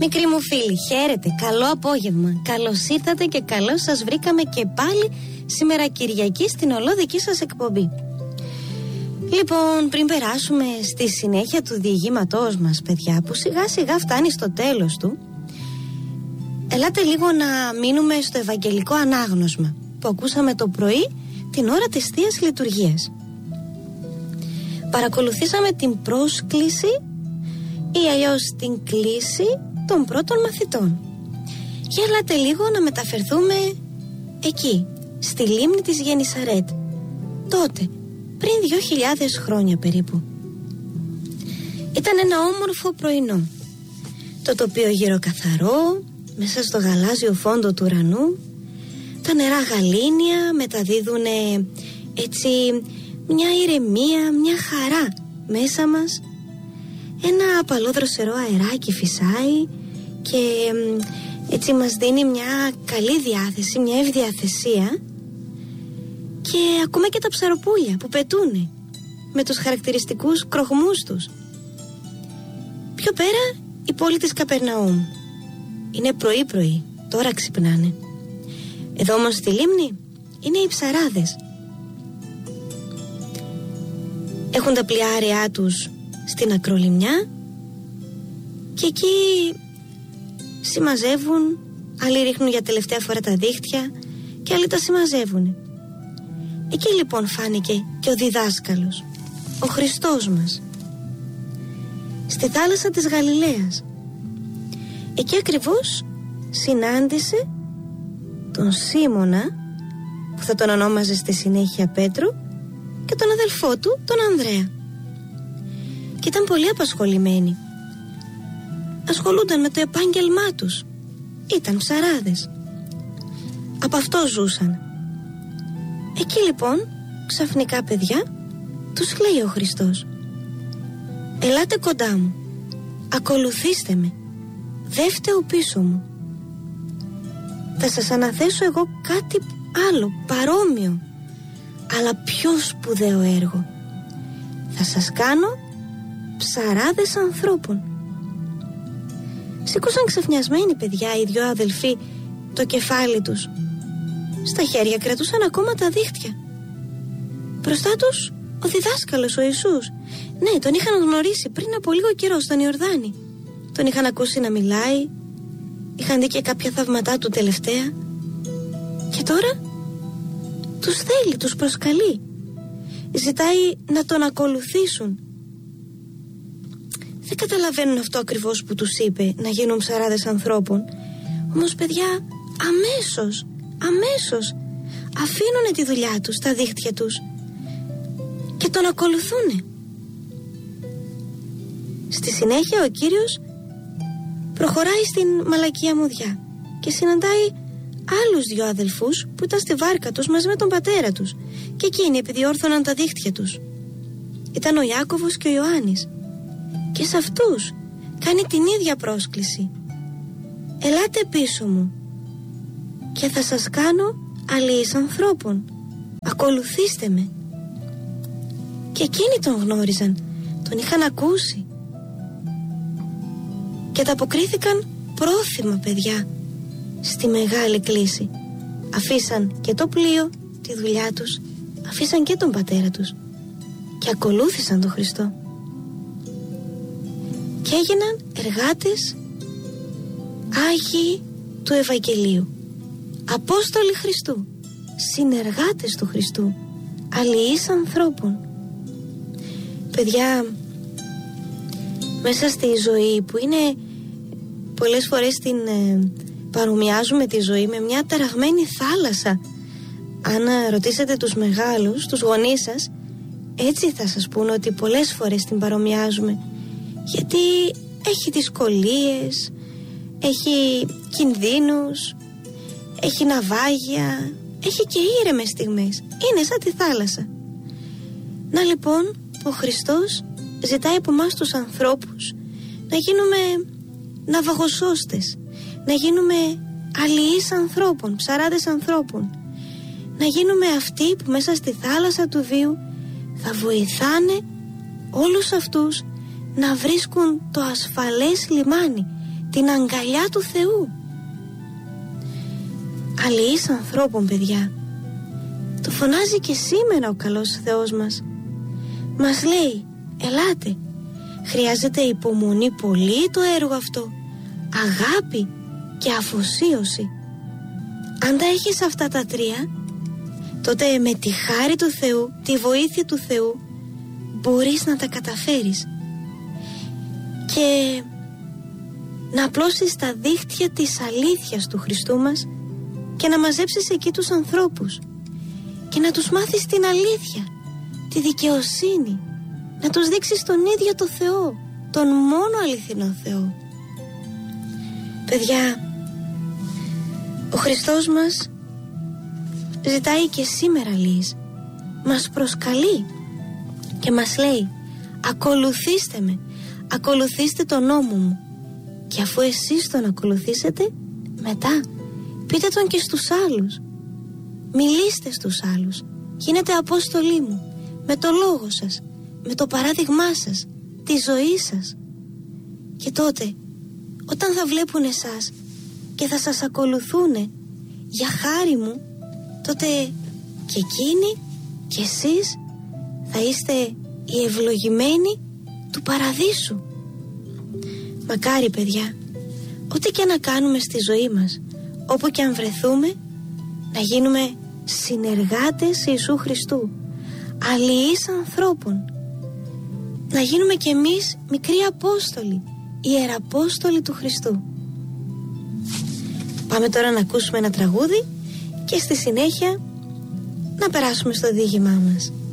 Μικροί μου φίλοι, χαίρετε, καλό απόγευμα. Καλώς ήρθατε και καλώς σας βρήκαμε και πάλι σήμερα Κυριακή στην ολόδική σας εκπομπή. Λοιπόν, πριν περάσουμε στη συνέχεια του διηγήματός μας, παιδιά, που σιγά σιγά φτάνει στο τέλος του, ελάτε λίγο να μείνουμε στο Ευαγγελικό Ανάγνωσμα που ακούσαμε το πρωί την ώρα της Θείας Λειτουργίας. Παρακολουθήσαμε την πρόσκληση ή αλλιώς την κλήση των πρώτων μαθητών. Και έλατε λίγο να μεταφερθούμε εκεί, στη λίμνη της Γενισαρέτ, τότε, πριν 2.000 χρόνια περίπου. Ήταν ένα όμορφο πρωινό. Το τοπίο γύρω καθαρό, μέσα στο γαλάζιο φόντο του ουρανού. Τα νερά γαλήνια μεταδίδουν έτσι μια ηρεμία, μια χαρά μέσα μας. Ένα απαλό δροσερό αεράκι φυσάει και έτσι μας δίνει μια καλή διάθεση, μια ευδιαθεσία. Και ακούμε και τα ψαροπούλια που πετούνε με τους χαρακτηριστικούς κροχμούς τους. Πιο πέρα η πόλη της Καπερναούμ. Είναι πρωί-πρωί, τώρα ξυπνάνε. Εδώ όμως στη λίμνη είναι οι ψαράδες. Έχουν τα πλοιάρια τους στην ακρολιμνιά και εκεί συμμαζεύουν. Άλλοι ρίχνουν για τελευταία φορά τα δίχτυα και άλλοι τα συμμαζεύουν. Εκεί λοιπόν φάνηκε και ο διδάσκαλος, ο Χριστός μας, στη θάλασσα της Γαλιλαίας. Εκεί ακριβώς συνάντησε τον Σίμωνα, που θα τον ονόμαζε στη συνέχεια Πέτρο, και τον αδελφό του, τον Ανδρέα. Και ήταν πολύ απασχολημένοι. Ασχολούνταν με το επάγγελμά τους. Ήταν ψαράδες. Από αυτό ζούσαν. Εκεί λοιπόν, ξαφνικά παιδιά, τους λέει ο Χριστός: ελάτε κοντά μου, ακολουθήστε με, δε φταίω πίσω μου. Θα σας αναθέσω εγώ κάτι άλλο, παρόμοιο, αλλά πιο σπουδαίο έργο. Θα σας κάνω ψαράδες ανθρώπων. Σήκωσαν ξαφνιασμένοι παιδιά οι δυο αδελφοί το κεφάλι τους. Στα χέρια κρατούσαν ακόμα τα δίχτυα. Μπροστά τους ο διδάσκαλος, ο Ιησούς. Ναι, τον είχαν γνωρίσει πριν από λίγο καιρό στον Ιορδάνη. Τον είχαν ακούσει να μιλάει. Είχαν δει και κάποια θαύματά του τελευταία. Και τώρα τους θέλει, τους προσκαλεί. Ζητάει να τον ακολουθήσουν. Δεν καταλαβαίνουν αυτό ακριβώς που τους είπε, να γίνουν ψαράδες ανθρώπων. Όμως παιδιά, αμέσως αφήνουνε τη δουλειά τους, τα δίχτυα τους και τον ακολουθούνε. Στη συνέχεια ο Κύριος προχωράει στην Μαλακία Μουδιά και συναντάει άλλους δυο αδελφούς που ήταν στη βάρκα τους μαζί με τον πατέρα τους, και εκείνοι επιδιόρθωναν τα δίχτυα τους. Ήταν ο Ιάκωβος και ο Ιωάννης, και σε αυτούς κάνει την ίδια πρόσκληση: ελάτε πίσω μου και θα σας κάνω αλλοίς ανθρώπων, ακολουθήστε με. Και εκείνοι τον γνώριζαν, τον είχαν ακούσει και τα αποκρίθηκαν πρόθυμα παιδιά στη μεγάλη κλήση. Αφήσαν και το πλοίο, τη δουλειά τους, αφήσαν και τον πατέρα τους και ακολούθησαν τον Χριστό και έγιναν εργάτες Άγιοι του Ευαγγελίου, Απόστολοι Χριστού, συνεργάτες του Χριστού, αλληλείς ανθρώπων. Παιδιά, μέσα στη ζωή που είναι πολλές φορές την παρομοιάζουμε τη ζωή με μια ταραγμένη θάλασσα. Αν ρωτήσετε τους μεγάλους, τους γονείς σας, έτσι θα σας πούνε ότι πολλές φορές την παρομοιάζουμε, γιατί έχει δυσκολίες, έχει κινδύνους, έχει ναυάγια, έχει και ήρεμες στιγμές. Είναι σαν τη θάλασσα. Να λοιπόν, ο Χριστός ζητάει από εμάς τους ανθρώπους να γίνουμε ναυαγοσώστες, να γίνουμε αλληλείς ανθρώπων, ψαράδες ανθρώπων, να γίνουμε αυτοί που μέσα στη θάλασσα του βίου θα βοηθάνε όλους αυτούς να βρίσκουν το ασφαλές λιμάνι, την αγκαλιά του Θεού. Αλληλείς ανθρώπων, παιδιά, το φωνάζει και σήμερα ο καλός Θεός μας. Μας λέει, ελάτε, χρειάζεται υπομονή πολύ το έργο αυτό, αγάπη και αφοσίωση. Αν τα έχεις αυτά τα τρία, τότε με τη χάρη του Θεού, τη βοήθεια του Θεού, μπορείς να τα καταφέρεις και να απλώσεις τα δίχτυα της αλήθειας του Χριστού μας και να μαζέψεις εκεί τους ανθρώπους και να τους μάθεις την αλήθεια, τη δικαιοσύνη, να τους δείξεις τον ίδιο το Θεό, τον μόνο αληθινό Θεό. Παιδιά, ο Χριστός μας ζητάει και σήμερα αλληλείς, μας προσκαλεί και μας λέει, ακολουθήστε με, ακολουθήστε τον νόμο μου. Και αφού εσείς τον ακολουθήσετε, μετά πείτε τον και στους άλλους. Μιλήστε στους άλλους, γίνετε απόστολοι μου, με το λόγο σας, με το παράδειγμά σας, τη ζωή σας. Και τότε, όταν θα βλέπουν εσάς και θα σας ακολουθούνε για χάρη μου, τότε και εκείνοι και εσείς θα είστε οι ευλογημένοι του παραδείσου. Μακάρι, παιδιά, ό,τι και να κάνουμε στη ζωή μας, όπου και αν βρεθούμε, να γίνουμε συνεργάτες Ιησού Χριστού, αλληλείς ανθρώπων, να γίνουμε κι εμείς μικροί Απόστολοι, ιεραπόστολοι του Χριστού. Πάμε τώρα να ακούσουμε ένα τραγούδι και στη συνέχεια να περάσουμε στο διήγημά μας.